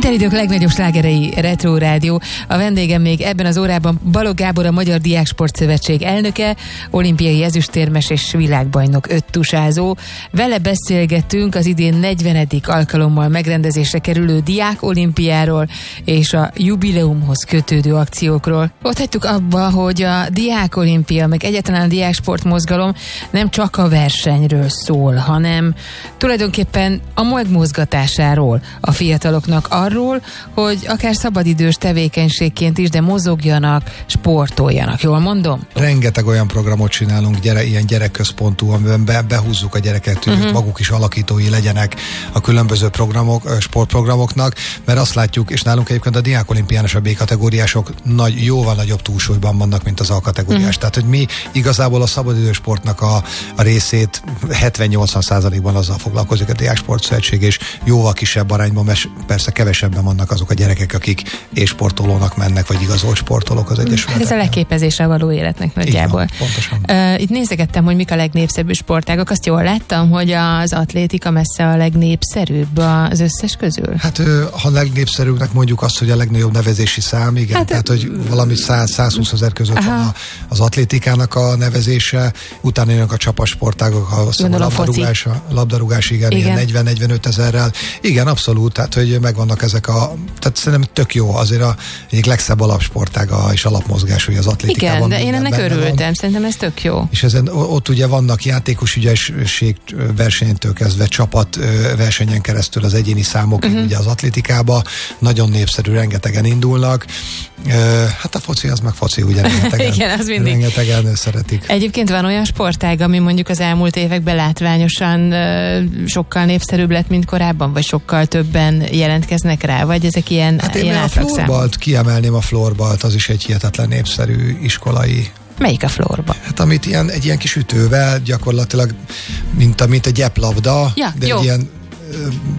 Minden idők legnagyobb slágerei Retro Rádió. A vendégem még ebben az órában Balogh Gábor, a Magyar Diáksportszövetség elnöke, olimpiai ezüstérmes és világbajnok öttusázó. Vele beszélgettünk az idén 40. alkalommal megrendezésre kerülő Diák Olimpiáról és a jubileumhoz kötődő akciókról. Ott hagytuk abba, hogy a Diák Olimpia, meg egyáltalán a diáksport mozgalom nem csak a versenyről szól, hanem tulajdonképpen a megmozgatásáról a fiataloknak, arról, hogy akár szabadidős tevékenységként is, de mozogjanak, sportoljanak. Jól mondom? Rengeteg olyan programot csinálunk, ilyen gyerekközpontú, amiben behúzzuk a gyereket, hogy maguk is alakítói legyenek a különböző sportprogramoknak, mert azt látjuk, és nálunk egyébként a Diák Olimpián és a B-kategóriások jóval nagyobb túlsúlyban vannak, mint az A-kategóriás. Tehát, hogy mi igazából a szabadidős sportnak a részét 70-80%-ban azzal foglalkozik a Diáksportszövetség, és jóval kisebb arányban, mert persze kevesebben vannak azok a gyerekek, akik sportolónak mennek, vagy igazolt sportolók az egyesületekben. Ez a leképezésre való életnek nagyjából. Van, pontosan. Itt nézegettem, hogy mik a legnépszerűbb sportágak. Azt jól láttam, hogy az atlétika messze a legnépszerűbb az összes közül? Hát, ha legnépszerűbbnek mondjuk azt, hogy a legnagyobb nevezési szám, igen, hát, tehát, hogy valami 100-120 ezer között van az atlétikának a nevezése, utána jönnek a csapatsportágok, a labdarúgás, igen. 40-45 ezerrel. Igen, abszolút, tehát, hogy megvannak ezek tehát szerintem tök jó, azért egyik legszebb alapsportága és alapmozgás, hogy az atlétikában. Igen, de én ennek örültem, szerintem ez tök jó. És ott ugye vannak játékos ügyesség versenytől kezdve csapat versenyen keresztül az egyéni számok, ugye az atlétikába nagyon népszerű, rengetegen indulnak. Hát a foci az meg foci, ugye rengetegen. Igen, az mindig. Rengetegen szeretik. Egyébként van olyan sportág, ami mondjuk az elmúlt években látványosan sokkal népszerűbb lett, mint korábban, vagy sokkal többen jelentkeznek rá, vagy ezek ilyen én a florbalt kiemelném, a florbalt, az is egy hihetetlen népszerű iskolai. Melyik a florbal? Hát amit egy ilyen kis ütővel, gyakorlatilag mint egy gyeplabda, ja, de jó. egy ilyen